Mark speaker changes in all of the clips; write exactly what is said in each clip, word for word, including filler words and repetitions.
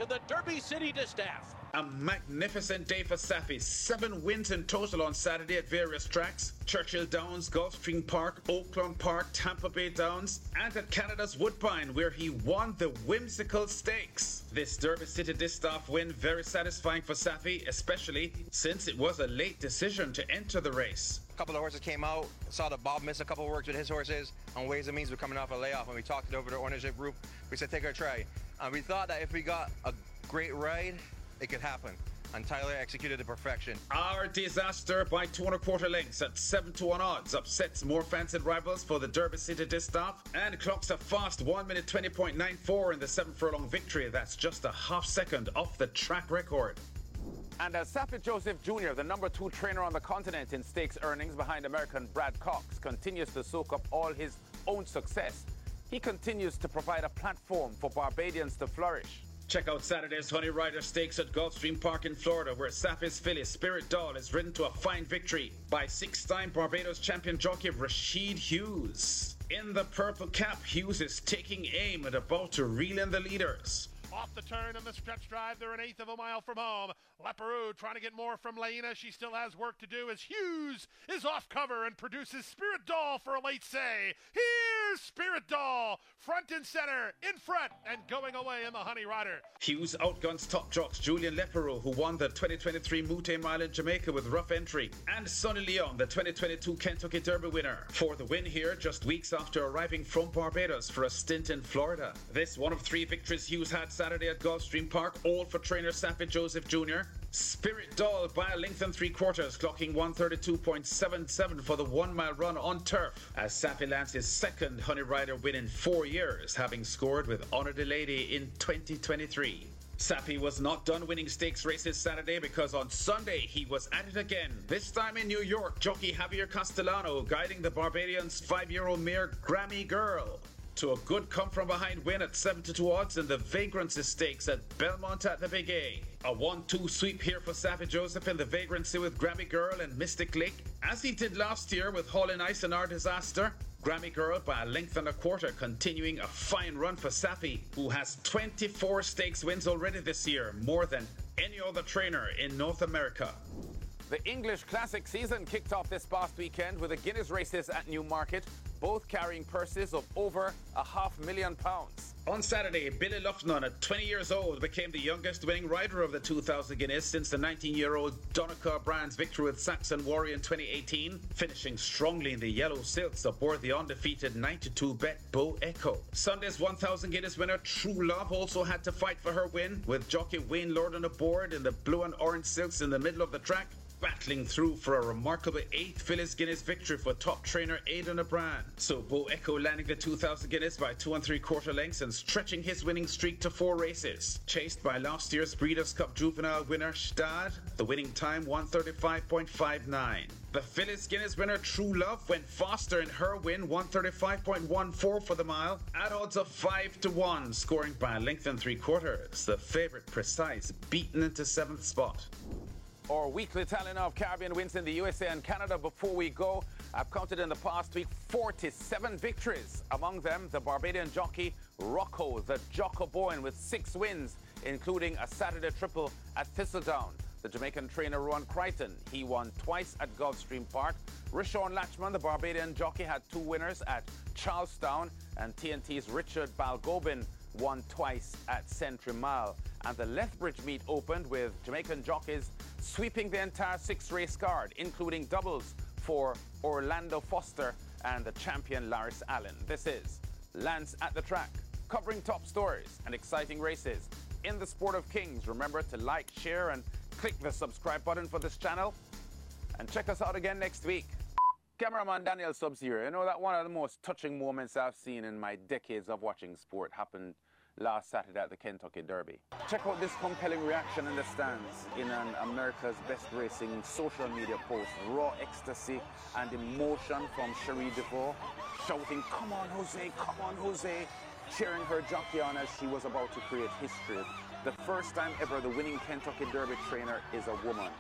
Speaker 1: in the Derby City Distaff.
Speaker 2: A magnificent day for Saffie. Seven wins in total on Saturday at various tracks. Churchill Downs, Gulfstream Park, Oakland Park, Tampa Bay Downs, and at Canada's Woodbine, where he won the Whimsical Stakes. This Derby City Distaff win very satisfying for Saffie, especially since it was a late decision to enter the race.
Speaker 3: A couple of horses came out, saw that Bob missed a couple of works with his horses, and Ways and Means were coming off a layoff. When we talked it over to the ownership group, we said take our try. And we thought that if we got a great ride, it could happen. And Tyler executed to perfection.
Speaker 2: Our Disaster by two and a quarter lengths at seven to one odds upsets more fancied rivals for the Derby City Distaff and clocks a fast one minute twenty point nine four in the seven furlong victory. That's just a half second off the track record.
Speaker 4: And as Saffie Joseph Junior, the number two trainer on the continent in stakes earnings behind American Brad Cox, continues to soak up all his own success, he continues to provide a platform for Barbadians to flourish.
Speaker 2: Check out Saturday's Honey Rider Stakes at Gulfstream Park in Florida, where Saffie's filly Spirit Doll is ridden to a fine victory by six-time Barbados champion jockey Rashid Hughes. In the purple cap, Hughes is taking aim and about to reel in the leaders.
Speaker 5: Off the turn in the stretch drive, they're an eighth of a mile from home. Leparoux trying to get more from Laina. She still has work to do as Hughes is off cover and produces Spirit Doll for a late say. Here's Spirit Doll, front and center, in front, and going away in the Honey Rider.
Speaker 2: Hughes outguns top jocks Julian Leparoux, who won the twenty twenty-three Moute Mile in Jamaica with rough entry, and Sonny Leon, the twenty twenty-two Kentucky Derby winner, for the win here just weeks after arriving from Barbados for a stint in Florida. This one of three victories Hughes had Saturday at Gulfstream Park, all for trainer Saffie Joseph Junior Spirit Doll by a length and three quarters, clocking one thirty-two point seven seven for the one mile run on turf, as Saffie lands his second Honey Rider win in four years, having scored with Honor de Lady in twenty twenty-three. Saffie was not done winning stakes races Saturday, because on Sunday he was at it again, this time in New York. Jockey Javier Castellano guiding the Barbadians' five-year-old mare Grammy Girl to a good come-from-behind win at seven to two odds in the Vagrancy Stakes at Belmont at the Big A. A one two sweep here for Saffie Joseph in the Vagrancy with Grammy Girl and Mystic Lake, as he did last year with Haulin' Ice and Our Disaster. Grammy Girl by a length and a quarter, continuing a fine run for Saffie, who has twenty-four stakes wins already this year, more than any other trainer in North America.
Speaker 4: The English Classic season kicked off this past weekend with the Guinness races at Newmarket, both carrying purses of over a half million pounds.
Speaker 2: On Saturday, Billy Luffnon, at twenty years old, became the youngest winning rider of the two thousand Guinness since the nineteen-year-old Donegal Brand's victory with Saxon Warrior in twenty eighteen, finishing strongly in the yellow silks aboard the undefeated ninety-two bet Bo Echo. Sunday's one thousand Guinness winner True Love also had to fight for her win, with jockey Wayne Lord aboard in the blue and orange silks in the middle of the track, battling through for a remarkable eighth Phyllis Guinness victory for top trainer Aidan O'Brien. So Bo Echo landing the two thousand Guinness by two and three quarter lengths and stretching his winning streak to four races. Chased by last year's Breeders' Cup Juvenile winner Stad, the winning time one thirty-five point five nine. The Phyllis Guinness winner True Love went faster in her win, one thirty-five point one four for the mile, at odds of five to one, scoring by a length and three quarters. The favourite Precise beaten into seventh spot.
Speaker 4: Our weekly tally of Caribbean wins in the U S A and Canada. Before we go, I've counted in the past week forty-seven victories. Among them, the Barbadian jockey Rocco, the Jocko Bowen, with six wins, including a Saturday triple at Thistledown. The Jamaican trainer Ron Crichton, he won twice at Gulfstream Park. Rishon Latchman, the Barbadian jockey, had two winners at Charlestown, and T N T's Richard Balgobin won twice at Century Mile. And the Lethbridge meet opened with Jamaican jockeys sweeping the entire six-race card, including doubles for Orlando Foster and the champion Laris Allen. This is Lance at the Track, covering top stories and exciting races in the sport of kings. Remember to like, share, and click the subscribe button for this channel. And check us out again next week. Cameraman Daniel Subs here. You know that one of the most touching moments I've seen in my decades of watching sport happened last Saturday at the Kentucky Derby. Check out this compelling reaction in the stands in an America's Best Racing social media post. Raw ecstasy and emotion from Cherie DeVaux, shouting, "Come on, Jose, come on, Jose," cheering her jockey on as she was about to create history. The first time ever the winning Kentucky Derby trainer is a woman.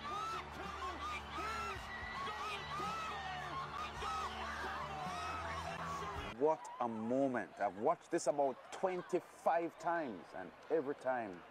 Speaker 4: What a moment. I've watched this about twenty-five times, and every time